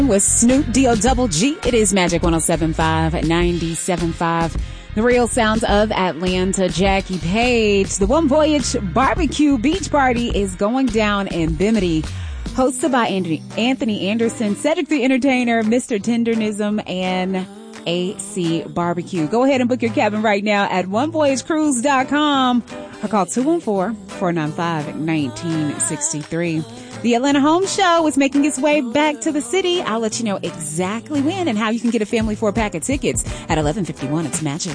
with Snoop D-O Double G. It is Magic 107.5 at 97.5. The real sounds of Atlanta. Jackie Page. The One Voyage Barbecue Beach Party is going down in Bimini. Hosted by Anthony Anderson, Cedric the Entertainer, Mr. Tendernism, and AC Barbecue. Go ahead and book your cabin right now at onevoyagecruise.com or call 214-495-1963. The Atlanta Home Show is making its way back to the city. I'll let you know exactly when and how you can get a family 4-pack of tickets at 11:51. It's Magic.